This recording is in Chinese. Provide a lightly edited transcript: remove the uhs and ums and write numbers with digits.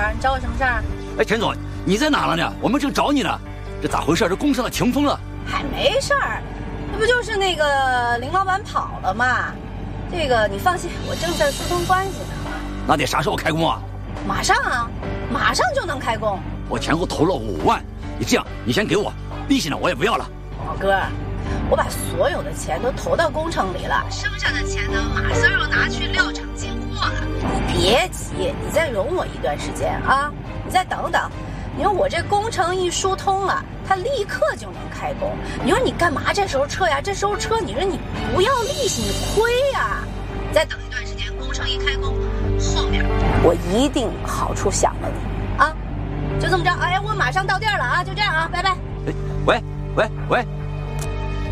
你找我什么事儿？ 哎，陈总，你在哪了呢？我们正找你呢。这咋回事？这工伤了停风了？ 还没事儿，那不就是那个林老板跑了吗？这个你放心，我正在疏通关系呢。 那得啥时候开工啊？ 马上啊，马上就能开工。 我前后投了5万，你这样，你先给我，利息呢我也不要了。 老哥，我把所有的钱都投到工程里了，剩下的钱呢，马上要拿去料厂进货了。你别急，你再容我一段时间啊，你再等等。你说我这工程一疏通了，它立刻就能开工。你说你干嘛这时候撤呀？这时候撤，你说你不要利息，你亏呀。你再等一段时间，工程一开工，后面我一定好处想了你啊。就这么着，哎呀，我马上到地儿了啊，就这样啊，拜拜。 喂。